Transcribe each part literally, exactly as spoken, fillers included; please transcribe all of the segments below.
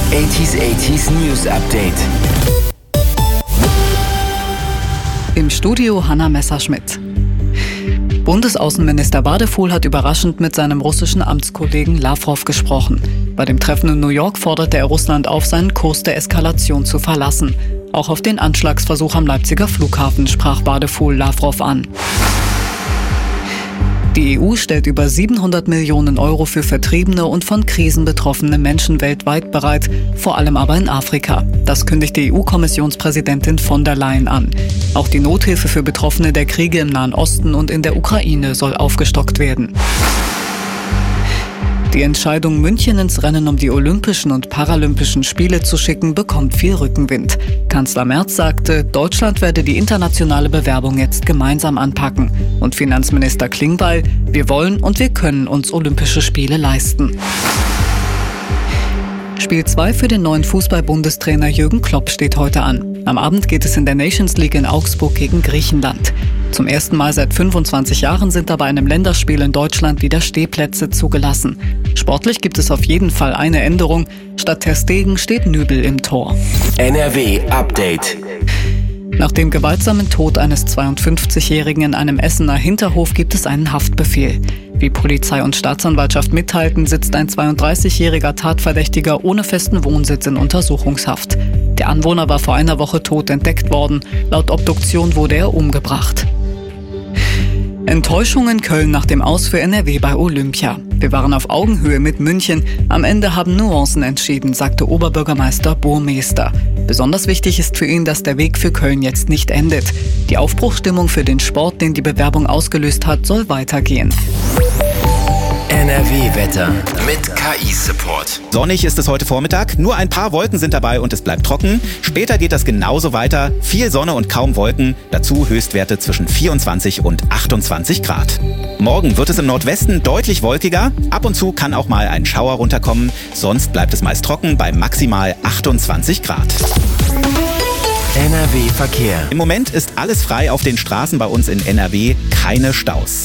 achtziger achtziger News Update. Im Studio Hanna Messerschmidt. Bundesaußenminister Wadefuhl hat überraschend mit seinem russischen Amtskollegen Lawrow gesprochen. Bei dem Treffen in New York forderte er Russland auf, seinen Kurs der Eskalation zu verlassen. Auch auf den Anschlagsversuch am Leipziger Flughafen sprach Wadefuhl Lawrow an. Die E U stellt über siebenhundert Millionen Euro für vertriebene und von Krisen betroffene Menschen weltweit bereit, vor allem aber in Afrika. Das kündigte E U-Kommissionspräsidentin von der Leyen an. Auch die Nothilfe für Betroffene der Kriege im Nahen Osten und in der Ukraine soll aufgestockt werden. Die Entscheidung, München ins Rennen um die Olympischen und Paralympischen Spiele zu schicken, bekommt viel Rückenwind. Kanzler Merz sagte, Deutschland werde die internationale Bewerbung jetzt gemeinsam anpacken. Und Finanzminister Klingbeil, wir wollen und wir können uns Olympische Spiele leisten. Spiel zwei für den neuen Fußball-Bundestrainer Jürgen Klopp steht heute an. Am Abend geht es in der Nations League in Augsburg gegen Griechenland. Zum ersten Mal seit fünfundzwanzig Jahren sind da bei einem Länderspiel in Deutschland wieder Stehplätze zugelassen. Sportlich gibt es auf jeden Fall eine Änderung. Statt Ter Stegen steht Nübel im Tor. N R W Update. Nach dem gewaltsamen Tod eines zweiundfünfzigjährigen in einem Essener Hinterhof gibt es einen Haftbefehl. Wie Polizei und Staatsanwaltschaft mitteilten, sitzt ein zweiunddreißigjähriger Tatverdächtiger ohne festen Wohnsitz in Untersuchungshaft. Der Anwohner war vor einer Woche tot entdeckt worden. Laut Obduktion wurde er umgebracht. Enttäuschung in Köln nach dem Aus für N R W bei Olympia. Wir waren auf Augenhöhe mit München. Am Ende haben Nuancen entschieden, sagte Oberbürgermeister Burmester. Besonders wichtig ist für ihn, dass der Weg für Köln jetzt nicht endet. Die Aufbruchsstimmung für den Sport, den die Bewerbung ausgelöst hat, soll weitergehen. N R W-Wetter mit K I-Support. Sonnig ist es heute Vormittag, nur ein paar Wolken sind dabei und es bleibt trocken. Später geht das genauso weiter, viel Sonne und kaum Wolken, dazu Höchstwerte zwischen vierundzwanzig und achtundzwanzig Grad. Morgen wird es im Nordwesten deutlich wolkiger, ab und zu kann auch mal ein Schauer runterkommen, sonst bleibt es meist trocken bei maximal achtundzwanzig Grad. N R W-Verkehr. Im Moment ist alles frei auf den Straßen bei uns in N R W, keine Staus.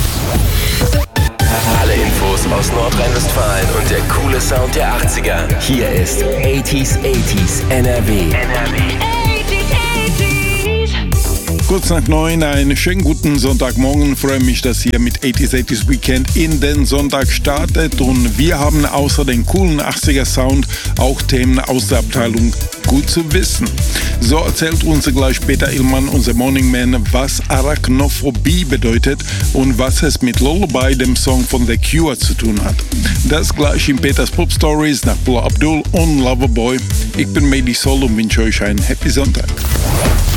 Alle Infos aus Nordrhein-Westfalen und der coole Sound der achtziger. Hier ist achtziger achtziger N R W. N R W. Kurz nach neun, einen schönen guten Sonntagmorgen. Ich freue mich, dass ihr mit achtziger achtziger Weekend in den Sonntag startet. Und wir haben außer den coolen achtziger Sound auch Themen aus der Abteilung Gut zu wissen. So erzählt uns gleich Peter Illmann, unser Morning Man, was Arachnophobie bedeutet und was es mit Lullaby, dem Song von The Cure, zu tun hat. Das gleich in Peters Pop Stories nach Paula Abdul und Loverboy. Ich bin Medi Sol und wünsche euch einen Happy Sonntag.